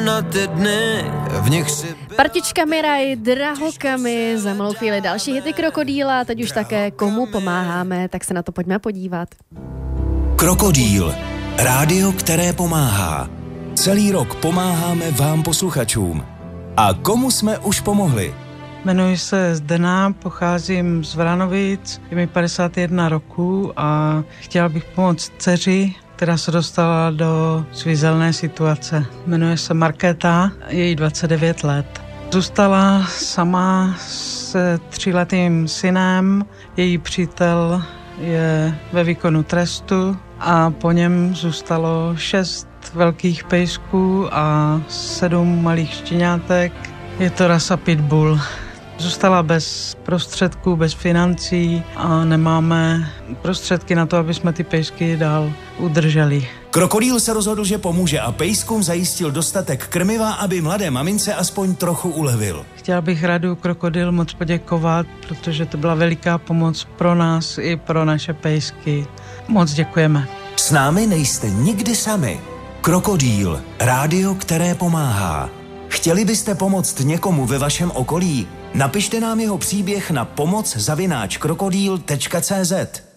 na ty dny, v nich si... Partičkami raj, drahokami, za malou chvíli další hity Krokodýla, teď už také Komu pomáháme, tak se na to pojďme podívat. Krokodýl, rádio, které pomáhá. Celý rok pomáháme vám posluchačům. A komu jsme už pomohli? Jmenuji se Zdena, pocházím z Vranovic, je mi 51 roků a chtěla bych pomoct dceři, která se dostala do svízelné situace. Jmenuje se Markéta, je jí 29 let. Zůstala sama s 3letým synem, její přítel je ve výkonu trestu a po něm zůstalo 6 velkých pejsků a 7 malých štěňátek. Je to rasa Pitbull. Zůstala bez prostředků, bez financí a nemáme prostředky na to, aby jsme ty pejsky dál udrželi. Krokodýl se rozhodl, že pomůže a pejskům zajistil dostatek krmiva, aby mladé mamince aspoň trochu ulevil. Chtěla bych Rádiu Krokodýl moc poděkovat, protože to byla veliká pomoc pro nás i pro naše pejsky. Moc děkujeme. S námi nejste nikdy sami. Krokodýl, rádio, které pomáhá. Chtěli byste pomoct někomu ve vašem okolí? Napište nám jeho příběh na pomoc@krokodýl.cz.